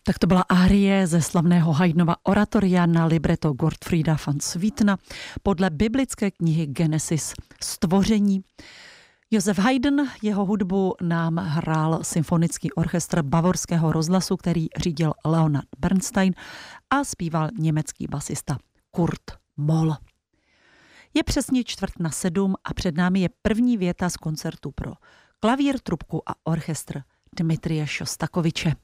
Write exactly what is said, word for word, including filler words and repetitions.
Tak to byla árie ze slavného Haydnova oratoria na libreto Gottfrieda van Swietena podle biblické knihy Genesis Stvoření. Josef Haydn, jeho hudbu nám hrál symfonický orchestr Bavorského rozhlasu, který řídil Leonard Bernstein, a zpíval německý basista Kurt Moll. Je přesně čtvrt na sedm a před námi je první věta z koncertu pro klavír, trubku a orchestr Dmitrije Šostakoviče.